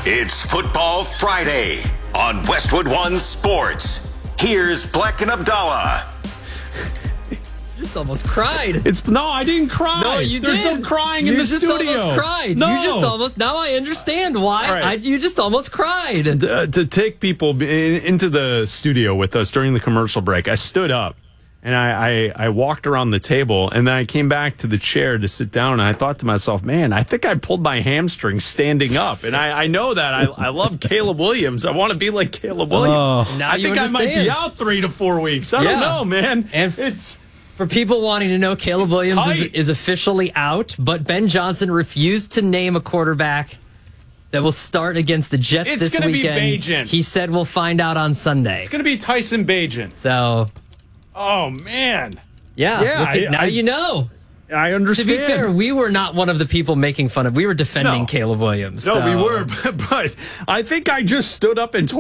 It's Football Friday on Westwood One Sports. Here's Black and Abdallah. Just almost cried. No, I didn't cry. No, you There's did. no crying in the studio. You just almost cried. No. You just almost. Now I understand why. Right. You just almost cried. To take people into the studio with us during the commercial break, I stood up and I walked around the table, and then I came back to the chair to sit down, and I thought to myself, man, I think I pulled my hamstring standing up. And I know that. I love Caleb Williams. I want to be like Caleb Williams. Now I you think I might be understand. out 3 to 4 weeks. I don't know, man. And it's... For people wanting to know, Caleb Williams is officially out, but Ben Johnson refused to name a quarterback that will start against the Jets this weekend. It's going to be Bajan. He said we'll find out on Sunday. It's going to be Tyson Bajan. So, oh, man. Yeah, now you know. I understand. To be fair, we were not one of the people making fun of. We were defending Caleb Williams. No, we were, but I think I just stood up and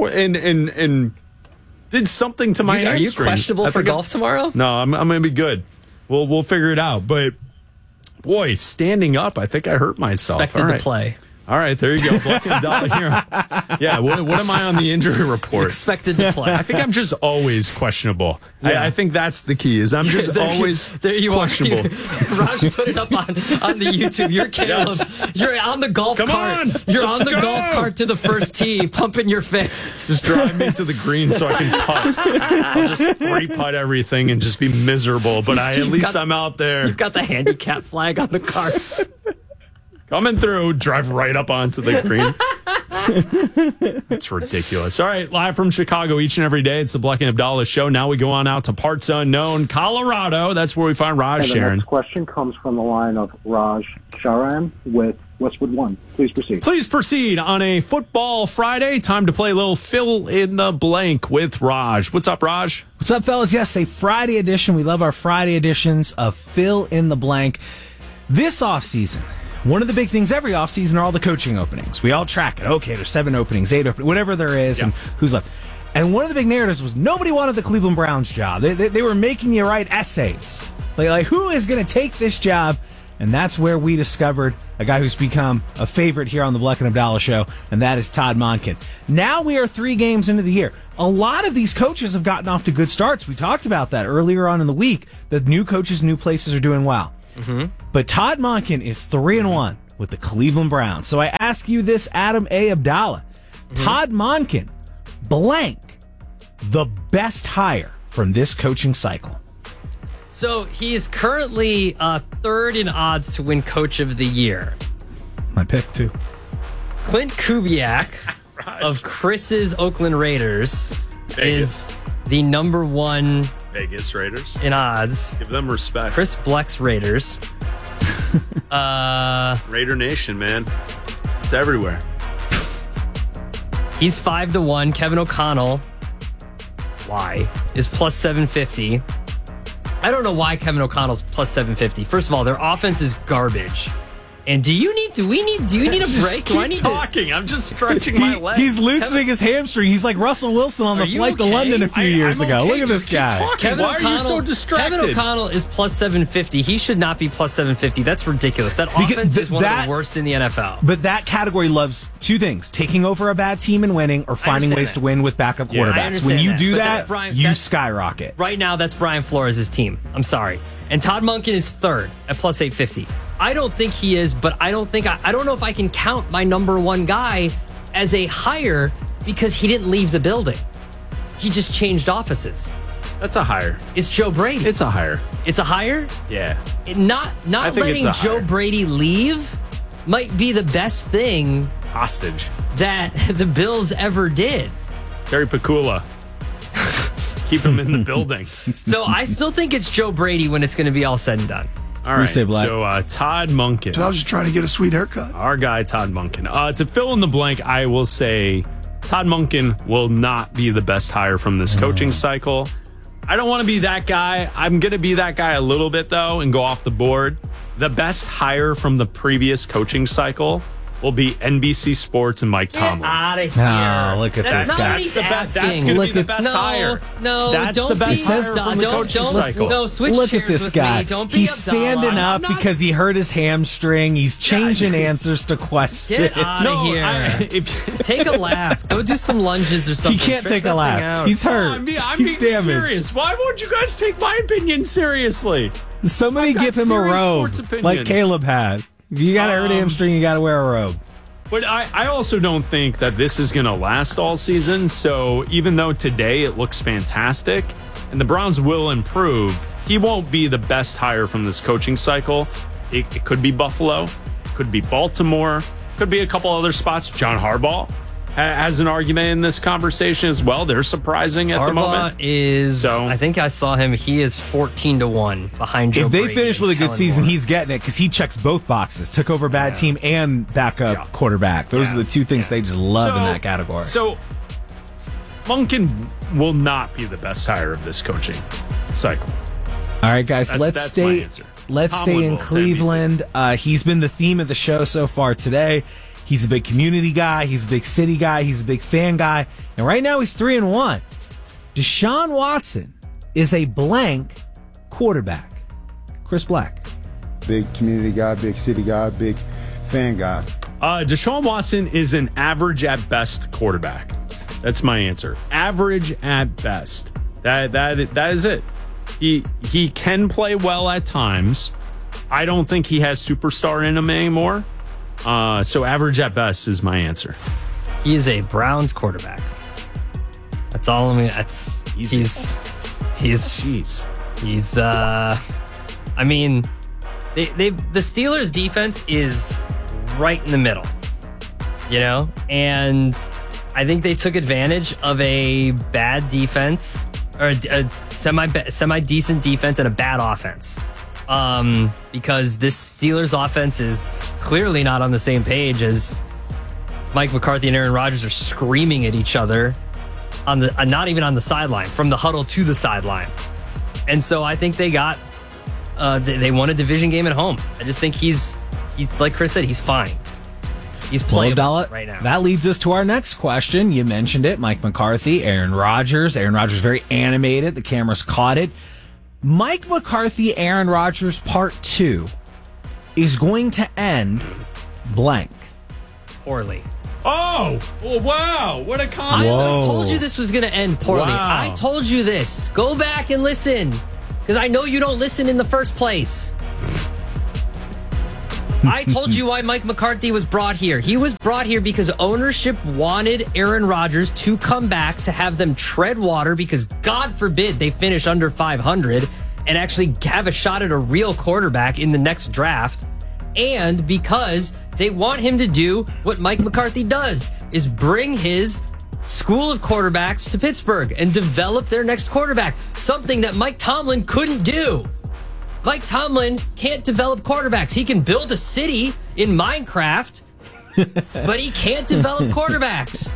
did something to my hamstring. Are you questionable for golf tomorrow? No, I'm going to be good. We'll figure it out. But, boy, standing up, I think I hurt myself. Expected to play. All right, there you go. Black and Abdallah here. Yeah, what am I on the injury report? Expected to play. I think I'm just always questionable. Yeah. I think that's the key, is I'm just always questionable. Raj put it up on the YouTube. You're Caleb. Yes. You're on the golf cart. You're on the golf cart to the first tee, pumping your fist. Just drive me to the green so I can putt. I'll just 3-putt everything and just be miserable, but at least I'm out there. You've got the handicap flag on the cart. Coming through, drive right up onto the green. It's ridiculous. All right, live from Chicago each and every day. It's the Black and Abdallah Show. Now we go on out to parts unknown, Colorado. That's where we find Raj And the Sharon. next question comes from the line of Raj Sharan with Westwood One. Please proceed. Please proceed on a Football Friday. Time to play a little fill in the blank with Raj. What's up, Raj? What's up, fellas? Yes, a Friday edition. We love our Friday editions of Fill in the Blank. This offseason, one of the big things every offseason are all the coaching openings. We all track it. Okay, there's 7 openings, 8 openings, whatever there is, and who's left. And one of the big narratives was nobody wanted the Cleveland Browns job. They were making you write essays. Like who is going to take this job? And that's where we discovered a guy who's become a favorite here on the Black and Abdallah Show, and that is Todd Monken. Now we are 3 games into the year. A lot of these coaches have gotten off to good starts. We talked about that earlier on in the week. The new coaches, new places are doing well. Mm-hmm. But Todd Monken is 3-1 with the Cleveland Browns. So I ask you this, Adam A. Abdallah. Todd Monken, blank, the best hire from this coaching cycle. So he is currently 3rd in odds to win Coach of the Year. My pick, too. Clint Kubiak of Chris's Oakland Raiders is the number 1 Vegas Raiders. in odds. Give them respect. Chris Bleck's Raiders. Raider Nation, man. It's everywhere. He's 5-1. Kevin O'Connell, is plus 750. I don't know why Kevin O'Connell's plus 750. First of all, their offense is garbage. And do you need a break? Do I need talking. I'm just stretching my legs. He's loosening his hamstring. He's like Russell Wilson on the flight to London a few years ago. Look at this guy. Why are you so distracted? Kevin O'Connell is plus 750. He should not be plus 750. That's ridiculous. That offense is one of the worst in the NFL. But that category loves 2 things: taking over a bad team and winning, or finding ways to win with backup quarterbacks. When you do that, you skyrocket. Right now, that's Brian Flores' team. I'm sorry. And Todd Monken is 3rd at plus 850. I don't think he is, but I don't know if I can count my number 1 guy as a hire because he didn't leave the building. He just changed offices. That's a hire. It's Joe Brady. It's a hire. It's a hire? Yeah. Not letting Joe Brady leave might be the best thing hostage that the Bills ever did. Terry Pacula. Keep him in the building. So I still think it's Joe Brady when it's going to be all said and done. All right, so Todd Monken. So I was just trying to get a sweet haircut. Our guy, Todd Monken. To fill in the blank, I will say Todd Monken will not be the best hire from this coaching cycle. I don't want to be that guy. I'm going to be that guy a little bit, though, and go off the board. The best hire from the previous coaching cycle will be NBC Sports and Mike Tomlin. Get out of here. Oh, look at That's this not guy. what he's That's asking. going to Look be the at- best hire. No, That's don't the best be hire from the coaching cycle. No, switch Look chairs at this with guy. me. Don't be He's Abdallah. standing up I'm not- because he hurt his hamstring. He's changing answers to questions. Get out of here. Take a lap. Go do some lunges or He something. can't Stretch take that a lap. thing out. He's hurt. I'm being He's damaged. serious. Why won't you guys take my opinion seriously? Somebody I've got give him a serious robe sports opinions. like Caleb had. If you got a hurt hamstring, you got to wear a robe. But I also don't think that this is going to last all season. So even though today it looks fantastic and the Browns will improve, he won't be the best hire from this coaching cycle. It could be Buffalo, could be Baltimore, could be a couple other spots. John Harbaugh has an argument in this conversation as well. They're surprising at the moment. Is So- I think I saw him. He is 14-1 behind Joe If they Brady finish with a and good Kellen season, Moore. he's getting it because he checks both boxes. Took over a bad team and backup quarterback. Those are the two things they just love in that category. So Monken will not be the best hire of this coaching cycle. All right, guys, That's let's my stay. answer. Let's Tomlin stay in will to Cleveland. He's been the theme of the show so far today. He's a big community guy. He's a big city guy. He's a big fan guy. And right now he's 3-1. Deshaun Watson is a blank quarterback. Chris Black. Big community guy, big city guy, big fan guy. Deshaun Watson is an average at best quarterback. That's my answer. Average at best. That is it. He can play well at times. I don't think he has superstar in him anymore. So average at best is my answer. He is a Browns quarterback. That's all. That's Easy. he's Jeez. I mean, the Steelers' defense is right in the middle, you know, and I think they took advantage of a bad defense or a semi decent defense and a bad offense. Because this Steelers offense is clearly not on the same page as Mike McCarthy and Aaron Rodgers are screaming at each other on the not even on the sideline, from the huddle to the sideline. And so I think they got they won a division game at home. I just think he's like Chris said, he's fine. He's playable right now. That leads us to our next question. You mentioned it, Mike McCarthy, Aaron Rodgers. Aaron Rodgers very animated. The cameras caught it. Mike McCarthy, Aaron Rodgers Part 2 is going to end blank. Poorly. Oh, wow. What a I concept. always told you this was going to end poorly. Wow. I told you this. Go back and listen, because I know you don't listen in the first place. I told you why Mike McCarthy was brought here. He was brought here because ownership wanted Aaron Rodgers to come back to have them tread water, because God forbid they finish under 500 and actually have a shot at a real quarterback in the next draft. And because they want him to do what Mike McCarthy does, is bring his school of quarterbacks to Pittsburgh and develop their next quarterback, something that Mike Tomlin couldn't do. Mike Tomlin can't develop quarterbacks. He can build a city in Minecraft, but he can't develop quarterbacks.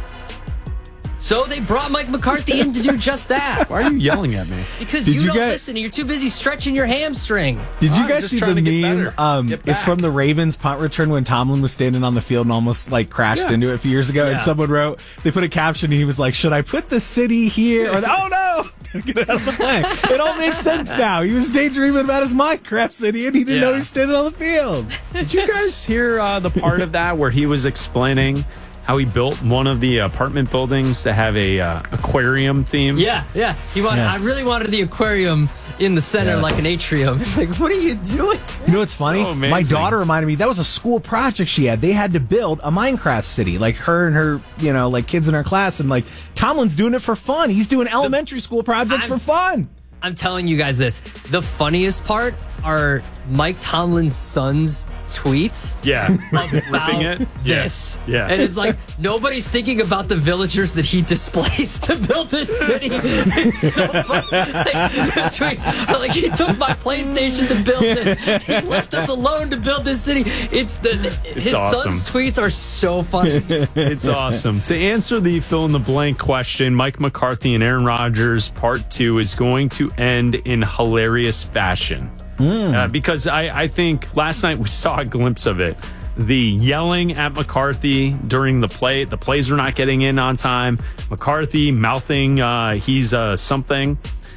So they brought Mike McCarthy in to do just that. Why are you yelling at me? Because Did you you don't guys- listen. You're too busy stretching your hamstring. Did you I'm guys just see trying the to get meme? better. Get It's back. from the Ravens punt return when Tomlin was standing on the field and almost like crashed Yeah. into it a few years ago. Yeah. And someone wrote, they put a caption and he was like, should I put the city here? Or, oh no, get it out of the play. It all makes sense now. He was daydreaming about his Minecraft city and he didn't know Yeah. he was standing on the field. Did you guys hear the part of that where he was explaining how he built one of the apartment buildings to have a aquarium theme? Yeah. I really wanted the aquarium in the center, Yes. like an atrium. It's like, what are you doing? You know what's funny? So amazing. My daughter reminded me that was a school project she had. They had to build a Minecraft city, like her and her, like kids in her class. And like Tomlin's doing it for fun. He's doing elementary school projects for fun. I'm telling you guys this. The funniest part are Mike Tomlin's son's tweets. Yeah. About Ripping it? Yeah. this. Yeah. And it's like, nobody's thinking about the villagers that he displaced to build this city. It's so funny. The tweets are like, he took my PlayStation to build this. He left us alone to build this city. His awesome. son's tweets are so funny. It's awesome. To answer the fill in the blank question, Mike McCarthy and Aaron Rodgers Part 2 is going to end in hilarious fashion. Because I think last night we saw a glimpse of it. the yelling at McCarthy during the play. The plays were not getting in on time. McCarthy mouthing he's something.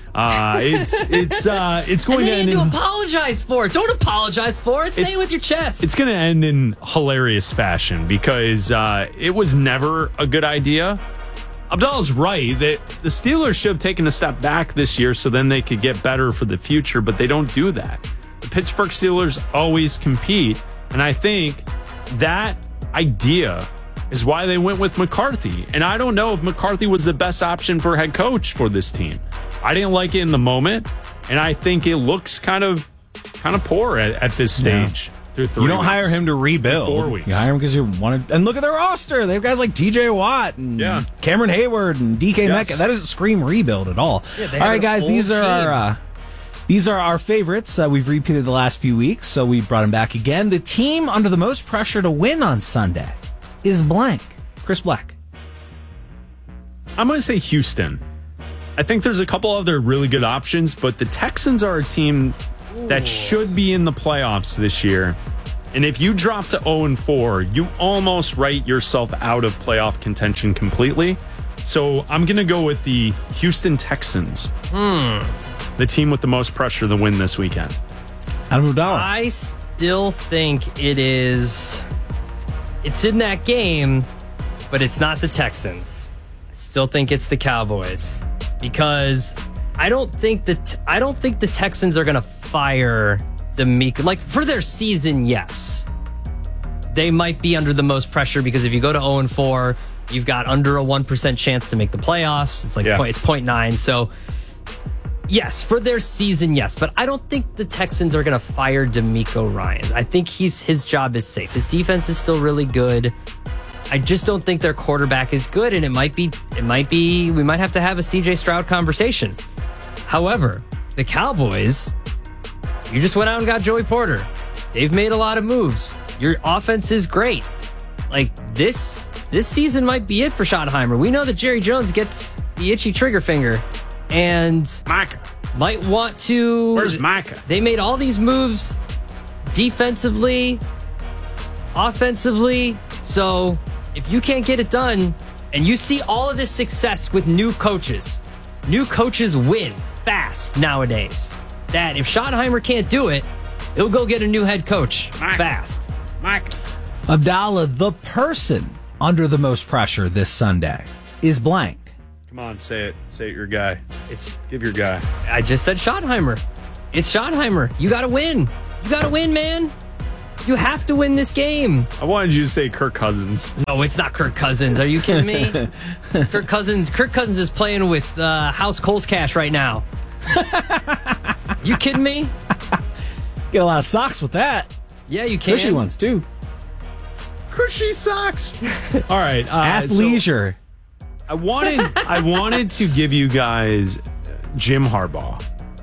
It's going and to then end you in, need to apologize for it. Don't apologize for it. Say it with your chest. It's going to end in hilarious fashion because it was never a good idea. Abdallah's right that the Steelers should have taken a step back this year so then they could get better for the future, but they don't do that. The Pittsburgh Steelers always compete, and I think that idea is why they went with McCarthy. And I don't know if McCarthy was the best option for head coach for this team. I didn't like it in the moment, and I think it looks kind of poor at this stage. You don't hire him to rebuild. 4 weeks. You hire him because you want to. And look at their roster. They have guys like T.J. Watt and Cameron Hayward and DK Metcalf. That doesn't scream rebuild at all. Yeah, all right, guys. These are our favorites. We've repeated the last few weeks, so we brought them back again. The team under the most pressure to win on Sunday is blank. Chris Black. I'm going to say Houston. I think there's a couple other really good options, but the Texans are a team that should be in the playoffs this year. And if you drop to 0-4, you almost write yourself out of playoff contention completely. So I'm going to go with the Houston Texans. The team with the most pressure to win this weekend. Adam Abdallah. I still think it's in that game, but it's not the Texans. I still think it's the Cowboys because I don't think the Texans are going to fire DeMeco. Like, for their season, yes. They might be under the most pressure because if you go to 0-4, you've got under a 1% chance to make the playoffs. It's like it's 0.9. So, yes, for their season, yes. But I don't think the Texans are going to fire DeMeco Ryans. I think his job is safe. His defense is still really good. I just don't think their quarterback is good, and it might be we might have to have a CJ Stroud conversation. However, the Cowboys, you just went out and got Joey Porter. They've made a lot of moves. Your offense is great. Like, this season might be it for Schottenheimer. We know that Jerry Jones gets the itchy trigger finger and Micah might want to. Where's Micah? They made all these moves defensively, offensively. So if you can't get it done and you see all of this success with new coaches win fast nowadays. That if Schottenheimer can't do it, he'll go get a new head coach fast. Mike. Abdallah, the person under the most pressure this Sunday is blank. Come on, say it. Say it, your guy. Give your guy. I just said Schottenheimer. It's Schottenheimer. You got to win. You got to win, man. You have to win this game. I wanted you to say Kirk Cousins. No, it's not Kirk Cousins. Are you kidding me? Kirk Cousins is playing with House Coles Cash right now. You kidding me? Get a lot of socks with that. Yeah, you can. Cushy ones, too. Cushy socks. All right. Athleisure. So I wanted to give you guys Jim Harbaugh.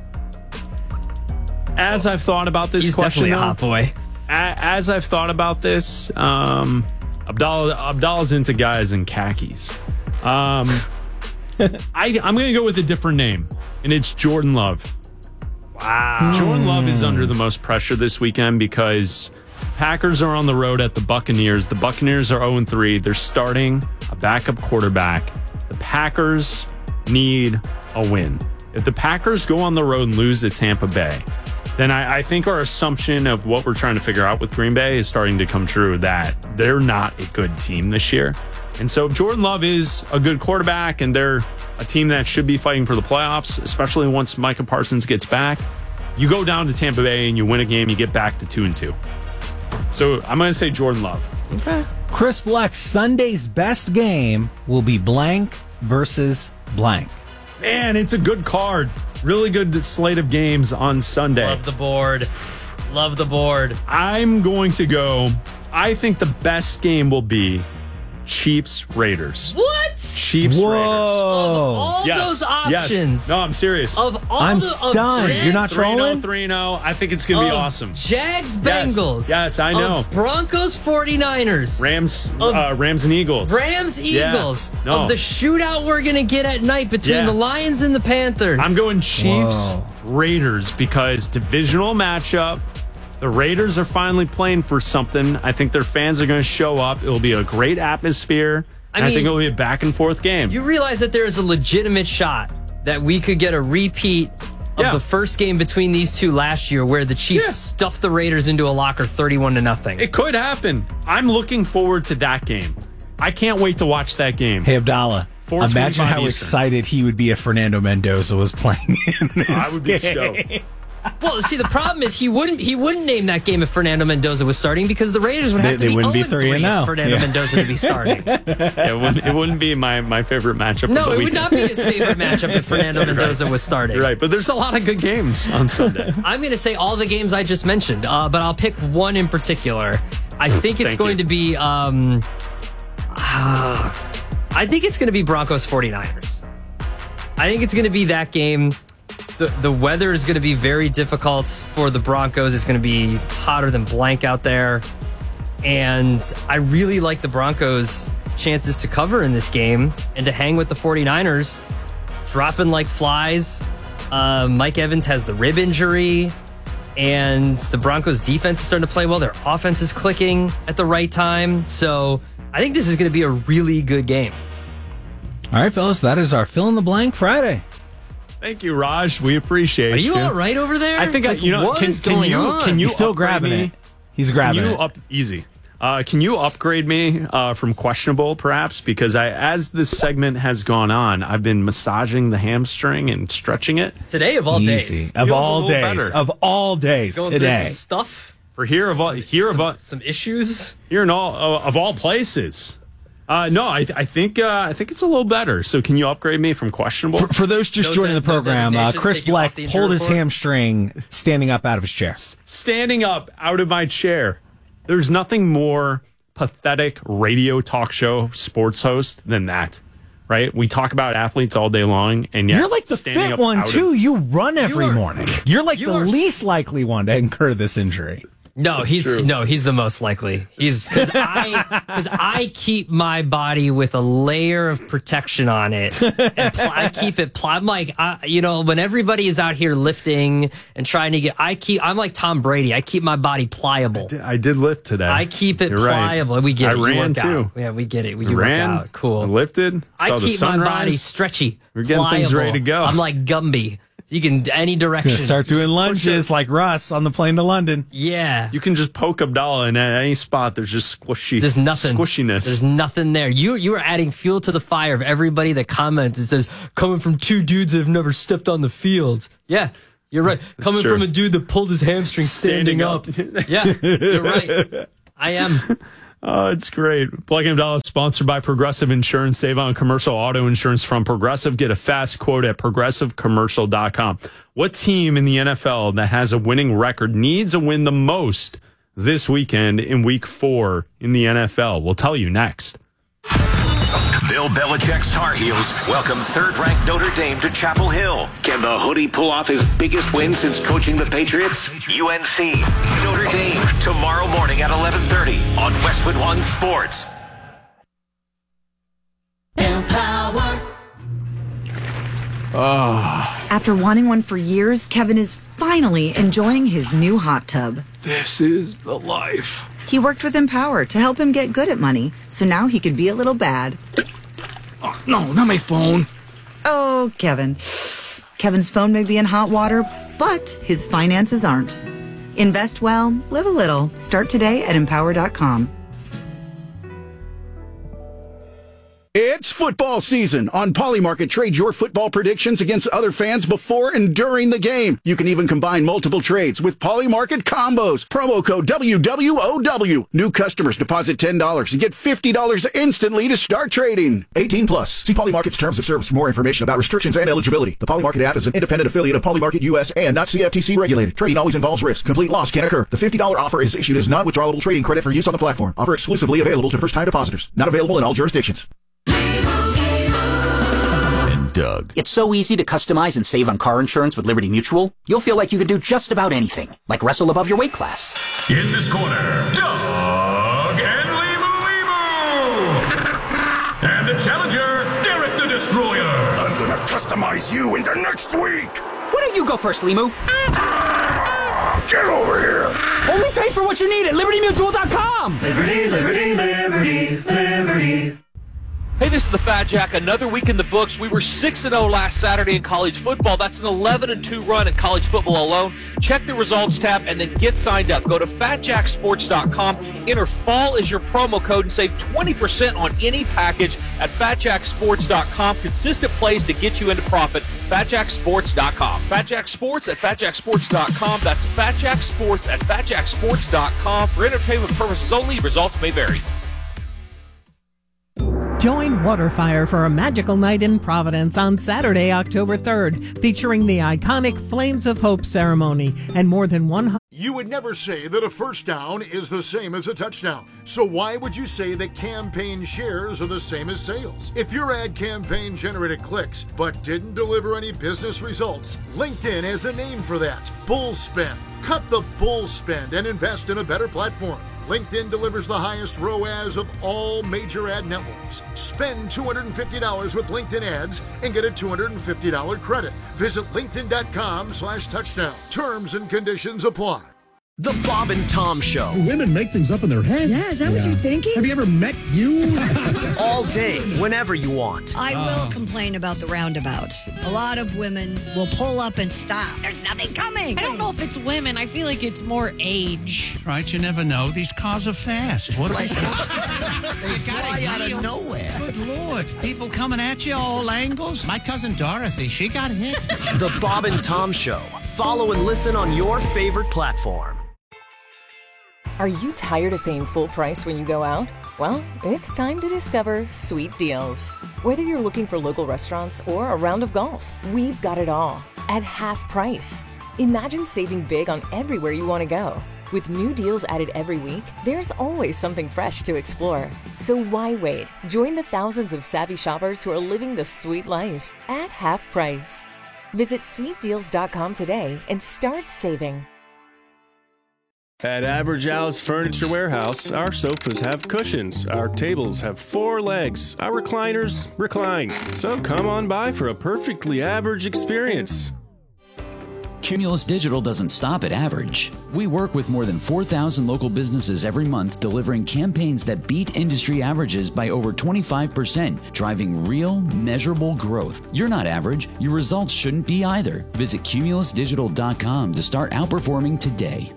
As I've thought about this He's question, definitely a hot boy. As I've thought about this, Abdallah's into guys in khakis. I'm going to go with a different name, and it's Jordan Love. Wow. Jordan Love is under the most pressure this weekend because Packers are on the road at the Buccaneers. The Buccaneers are 0-3. They're starting a backup quarterback. The Packers need a win. If the Packers go on the road and lose to Tampa Bay, then I think our assumption of what we're trying to figure out with Green Bay is starting to come true, that they're not a good team this year. And so if Jordan Love is a good quarterback and they're a team that should be fighting for the playoffs, especially once Micah Parsons gets back, you go down to Tampa Bay and you win a game, you get back to 2-2. So I'm going to say Jordan Love. Okay. Chris Black, Sunday's best game will be blank versus blank. Man, it's a good card. Really good slate of games on Sunday. Love the board. Love the board. I'm going to go. I think the best game will be Chiefs-Raiders. What? Chiefs-Raiders. Of all those options. Yes. No, I'm serious. I'm stunned. You're not trolling? 3-0. I think it's going to be awesome. Jags-Bengals. Yes, I know. Of Broncos-49ers. Rams and Eagles. Rams-Eagles. Yeah. No. Of the shootout we're going to get at night between the Lions and the Panthers. I'm going Chiefs-Raiders because divisional matchup. The Raiders are finally playing for something. I think their fans are going to show up. It'll be a great atmosphere. I think it'll be a back-and-forth game. You realize that there is a legitimate shot that we could get a repeat of the first game between these two last year where the Chiefs stuffed the Raiders into a locker 31-0. It could happen. I'm looking forward to that game. I can't wait to watch that game. Hey, Abdallah, imagine how excited he would be if Fernando Mendoza was playing in this I would be stoked. Well, see, the problem is he wouldn't name that game if Fernando Mendoza was starting because the Raiders would have to be 0-3 if Fernando Mendoza to be starting. It wouldn't be my favorite matchup. No, it would not be his favorite matchup if Fernando Mendoza was starting. You're right, but there's a lot of good games on Sunday. I'm going to say all the games I just mentioned, but I'll pick one in particular. I think it's going to be Broncos 49ers. I think it's going to be that game. The weather is going to be very difficult for the Broncos. It's going to be hotter than blank out there. And I really like the Broncos' chances to cover in this game and to hang with the 49ers, dropping like flies. Mike Evans has the rib injury, and the Broncos' defense is starting to play well. Their offense is clicking at the right time. So I think this is going to be a really good game. All right, fellas, that is our Fill in the Blank Friday. Thank you, Raj. We appreciate you. Are you all right over there? I think what is going on? Can you He's still grabbing it. He's grabbing it. Easy. Can you upgrade me from questionable, perhaps? Because as this segment has gone on, I've been massaging the hamstring and stretching it. Today of all days. Of all days. Going today. Through some stuff. For some issues. Here in of all places. No, I think it's a little better. So can you upgrade me from questionable? For those just joining the program, Chris Black pulled his hamstring standing up out of his chair. Standing up out of my chair. There's nothing more pathetic radio talk show sports host than that, right? We talk about athletes all day long, and yet you're like the fit one too. You run every morning. You're like the least likely one to incur this injury. No, he's the most likely. He's because I keep my body with a layer of protection on it, and I keep it. I'm like, when everybody is out here lifting and trying to I'm like Tom Brady. I keep my body pliable. I did lift today. I keep it pliable. Right. We get it. I ran too. Out. Yeah, we get it. You ran out. Cool. I lifted. I keep my body stretchy. We're getting things ready to go. I'm like Gumby. You can any direction. Start doing lunges like Russ on the plane to London. Yeah. You can just poke Abdallah in at any spot. There's just There's nothing. Squishiness. There's nothing there. You are adding fuel to the fire of everybody that comments and says, coming from two dudes that have never stepped on the field. Yeah, you're right. Coming from a dude that pulled his hamstring standing up. Yeah, you're right. I am. Oh, it's great. Black and Abdallah is sponsored by Progressive Insurance. Save on commercial auto insurance from Progressive. Get a fast quote at progressivecommercial.com. What team in the NFL that has a winning record needs a win the most this weekend in week 4 in the NFL? We'll tell you next. Bill Belichick's Tar Heels welcome third-ranked Notre Dame to Chapel Hill. Can the Hoodie pull off his biggest win since coaching the Patriots? UNC, Notre Dame, tomorrow morning at 11:30 on Westwood One Sports. Empower. After wanting one for years, Kevin is finally enjoying his new hot tub. This is the life. He worked with Empower to help him get good at money, so now he could be a little bad. Oh, no, not my phone. Oh, Kevin. Kevin's phone may be in hot water, but his finances aren't. Invest well, live a little. Start today at Empower.com. It's football season. On Polymarket, trade your football predictions against other fans before and during the game. You can even combine multiple trades with Polymarket combos. Promo code WWOW. New customers deposit $10 and get $50 instantly to start trading. 18 plus. See Polymarket's terms of service for more information about restrictions and eligibility. The Polymarket app is an independent affiliate of Polymarket US and not CFTC regulated. Trading always involves risk. Complete loss can occur. The $50 offer is issued as non-withdrawable trading credit for use on the platform. Offer exclusively available to first-time depositors. Not available in all jurisdictions. Doug. It's so easy to customize and save on car insurance with Liberty Mutual. You'll feel like you could do just about anything, like wrestle above your weight class. In this corner, Doug and Limu. And the challenger, Derek the Destroyer. I'm gonna customize you into next week. Why don't you go first, Limu? Get over here! Only pay for what you need at LibertyMutual.com. Liberty, liberty, liberty, liberty. Hey, this is the Fat Jack. Another week in the books. We were 6-0 last Saturday in college football. That's an 11-2 run in college football alone. Check the results tab and then get signed up. Go to FatJackSports.com. Enter fall as your promo code and save 20% on any package at FatJackSports.com. Consistent plays to get you into profit. FatJackSports.com. FatJackSports at FatJackSports.com. That's FatJackSports at FatJackSports.com. For entertainment purposes only, results may vary. Join Waterfire for a magical night in Providence on Saturday, October 3rd, featuring the iconic Flames of Hope ceremony and more than 100. You would never say that a first down is the same as a touchdown. So why would you say that campaign shares are the same as sales? If your ad campaign generated clicks but didn't deliver any business results, LinkedIn has a name for that. Bull spend. Cut the bull spend and invest in a better platform. LinkedIn delivers the highest ROAS of all major ad networks. Spend $250 with LinkedIn ads and get a $250 credit. Visit linkedin.com/touchdown. Terms and conditions apply. The Bob and Tom Show. Women make things up in their head. Yeah, is that what you're thinking? Have you ever met you? All day, whenever you want. I will complain about the roundabouts. A lot of women will pull up and stop. There's nothing coming. I don't know if it's women. I feel like it's more age. Right, you never know. These cars are fast. What They fly out of nowhere. Good Lord. People coming at you all angles. My cousin Dorothy, she got hit. The Bob and Tom Show. Follow and listen on your favorite platform. Are you tired of paying full price when you go out? Well, it's time to discover Sweet Deals. Whether you're looking for local restaurants or a round of golf, we've got it all at half price. Imagine saving big on everywhere you want to go. With new deals added every week, there's always something fresh to explore. So why wait? Join the thousands of savvy shoppers who are living the sweet life at half price. Visit sweetdeals.com today and start saving. At Average Al's Furniture Warehouse, our sofas have cushions, our tables have 4 legs, our recliners recline. So come on by for a perfectly average experience. Cumulus Digital doesn't stop at average. We work with more than 4,000 local businesses every month, delivering campaigns that beat industry averages by over 25%, driving real, measurable growth. You're not average. Your results shouldn't be either. Visit cumulusdigital.com to start outperforming today.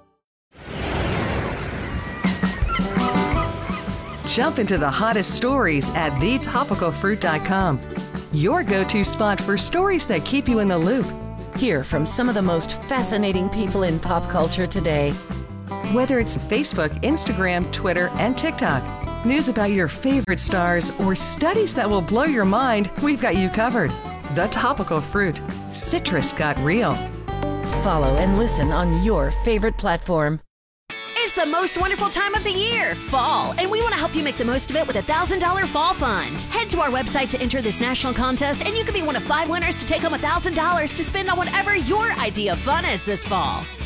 Jump into the hottest stories at thetopicalfruit.com. Your go-to spot for stories that keep you in the loop. Hear from some of the most fascinating people in pop culture today. Whether it's Facebook, Instagram, Twitter, and TikTok, news about your favorite stars, or studies that will blow your mind, we've got you covered. The Topical Fruit. Citrus got real. Follow and listen on your favorite platform. It's the most wonderful time of the year, fall, and we want to help you make the most of it with a $1,000 fall fund. Head to our website to enter this national contest, and you could be one of 5 winners to take home $1,000 to spend on whatever your idea of fun is this fall.